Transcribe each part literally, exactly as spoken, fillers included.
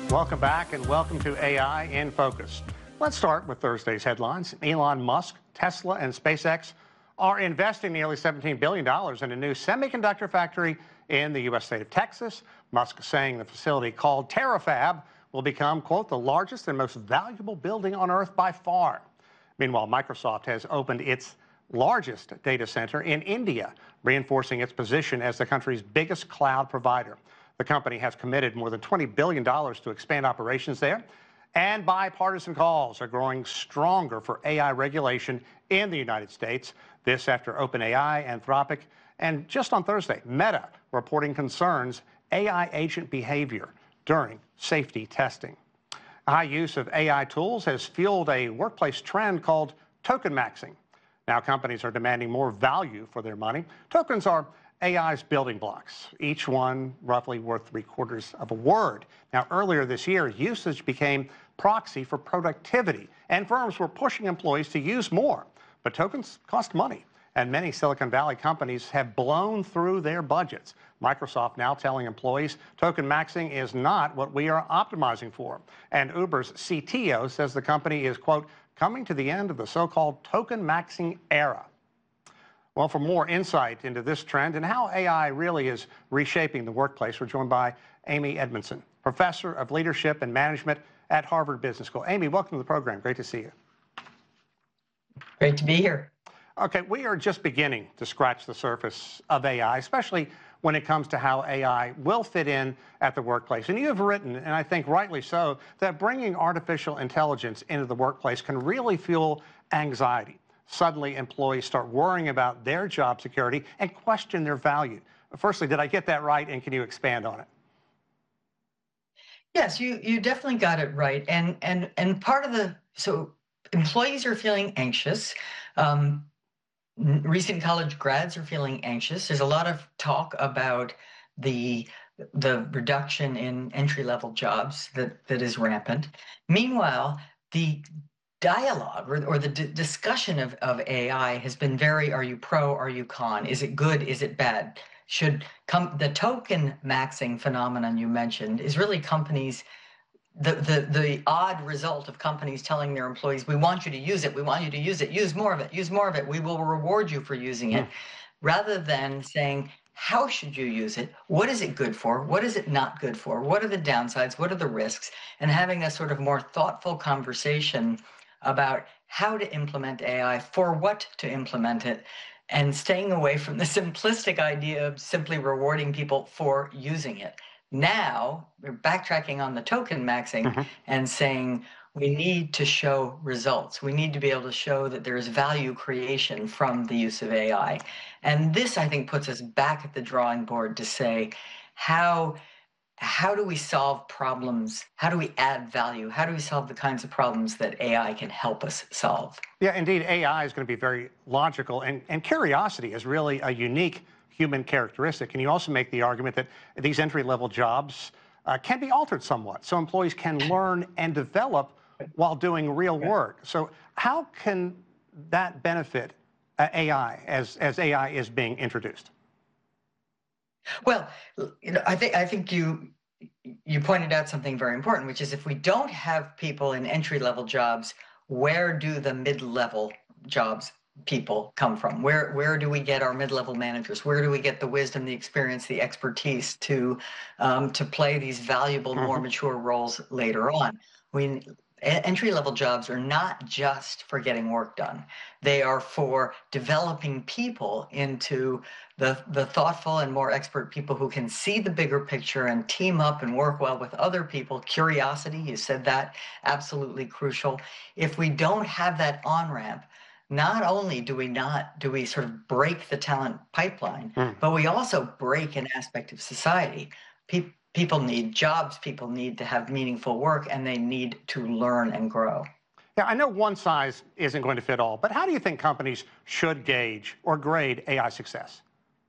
Welcome back and welcome to A I in Focus. Let's start with Thursday's headlines. Elon Musk, Tesla, and SpaceX are investing nearly seventeen billion dollars in a new semiconductor factory in the U S state of Texas. Musk saying the facility called Terafab will become, quote, the largest and most valuable building on Earth by far. Meanwhile, Microsoft has opened its largest data center in India, reinforcing its position as the country's biggest cloud provider. The company has committed more than twenty billion dollars to expand operations there, and bipartisan calls are growing stronger for A I regulation in the United States. This after OpenAI, Anthropic, and just on Thursday, Meta reporting concerns A I agent behavior during safety testing. High use of A I tools has fueled a workplace trend called token maxing. Now companies are demanding more value for their money. Tokens are A I's building blocks, each one roughly worth three quarters of a word. Now, earlier this year, usage became proxy for productivity, and firms were pushing employees to use more. But tokens cost money, and many Silicon Valley companies have blown through their budgets. Microsoft now telling employees token maxing is not what we are optimizing for. And Uber's C T O says the company is, quote, coming to the end of the so-called token maxing era. Well, for more insight into this trend and how A I really is reshaping the workplace, we're joined by Amy Edmondson, professor of leadership and management at Harvard Business School. Amy, welcome to the program. Great to see you. Great to be here. Okay, we are just beginning to scratch the surface of A I, especially when it comes to how A I will fit in at the workplace. And you have written, and I think rightly so, that bringing artificial intelligence into the workplace can really fuel anxiety. Suddenly, employees start worrying about their job security and question their value. Firstly, did I get that right, and can you expand on it? Yes, you you definitely got it right. And and and part of the so employees are feeling anxious. Um, recent college grads are feeling anxious. There's a lot of talk about the the reduction in entry-level jobs that that is rampant. Meanwhile, the dialogue or, or the d- discussion of, of A I has been very, are you pro, are you con? Is it good, is it bad? Should come the token maxing phenomenon you mentioned is really companies, the, the, the odd result of companies telling their employees, we want you to use it, we want you to use it, use more of it, use more of it, we will reward you for using it, mm. rather than saying, how should you use it? What is it good for? What is it not good for? What are the downsides? What are the risks? And having a sort of more thoughtful conversation about how to implement A I, for what to implement it, and staying away from the simplistic idea of simply rewarding people for using it. Now, we're backtracking on the token maxing mm-hmm. and saying we need to show results. We need to be able to show that there is value creation from the use of A I. And this, I think, puts us back at the drawing board to say, how How do we solve problems? How do we add value? How do we solve the kinds of problems that A I can help us solve? Yeah, indeed, A I is going to be very logical, and, and curiosity is really a unique human characteristic. And you also make the argument that these entry-level jobs uh, can be altered somewhat, so employees can learn and develop while doing real work. So how can that benefit uh, A I as, as A I is being introduced? Well, you know, I think I think you you pointed out something very important, which is if we don't have people in entry-level jobs, where do the mid-level jobs people come from? Where where do we get our mid-level managers? Where do we get the wisdom, the experience, the expertise to um, to play these valuable, more mature roles later on? We entry-level jobs are not just for getting work done. They are for developing people into the, the thoughtful and more expert people who can see the bigger picture and team up and work well with other people. Curiosity, you said that, absolutely crucial. If we don't have that on-ramp, not only do we not, do we sort of break the talent pipeline, mm. but we also break an aspect of society. People People need jobs, people need to have meaningful work, and they need to learn and grow. Yeah, I know one size isn't going to fit all, but how do you think companies should gauge or grade A I success?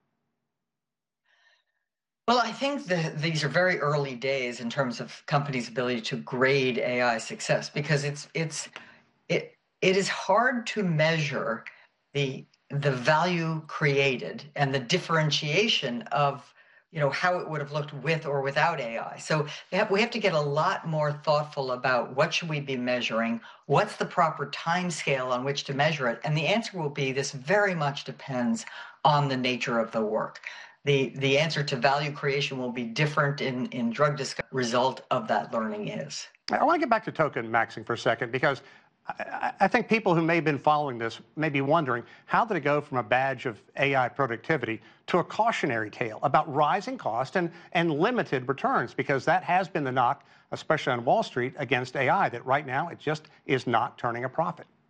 Well, I think that these are very early days in terms of companies' ability to grade A I success, because it's it's it it is hard to measure the the value created and the differentiation of you know, how it would have looked with or without A I. So we have, we have to get a lot more thoughtful about what should we be measuring, what's the proper time scale on which to measure it, and the answer will be this very much depends on the nature of the work. The, the answer to value creation will be different in, in drug discovery. Result of that learning is. I want to get back to token maxing for a second, because I, I think people who may have been following this may be wondering, how did it go from a badge of A I productivity to a cautionary tale about rising cost and, and limited returns? Because that has been the knock, especially on Wall Street, against A I, that right now it just is not turning a profit.